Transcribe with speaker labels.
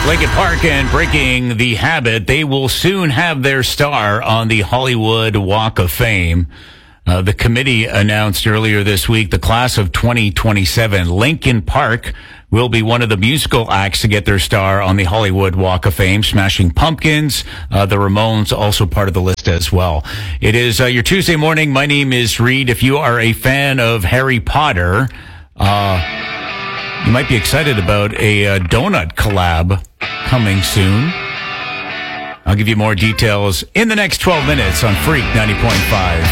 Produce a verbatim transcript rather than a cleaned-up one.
Speaker 1: Linkin Park and Breaking the Habit, they will soon have their star on the Hollywood Walk of Fame. Uh, the committee announced earlier this week the class of twenty twenty-seven. Linkin Park will be one of the musical acts to get their star on the Hollywood Walk of Fame. Smashing Pumpkins, uh, the Ramones, also part of the list as well. It is uh, your Tuesday morning. My name is Reed. If you are a fan of Harry Potter, uh, you might be excited about a uh, donut collab coming soon. I'll give you more details in the next twelve minutes on Freak ninety point five.